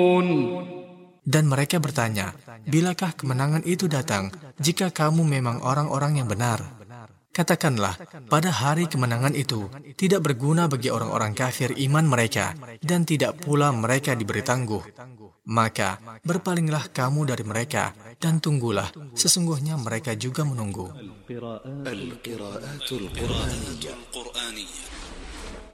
Dan mereka bertanya, bilakah kemenangan itu datang jika kamu memang orang-orang yang benar? Katakanlah, pada hari kemenangan itu tidak berguna bagi orang-orang kafir iman mereka, dan tidak pula mereka diberi tangguh. Maka berpalinglah kamu dari mereka, dan tunggulah, sesungguhnya mereka juga menunggu. القراءات القرآنية